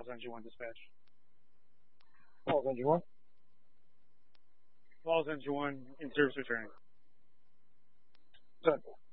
Falls Engine 1 dispatch. Falls Engine 1. Falls Engine 1 in service returning. Central.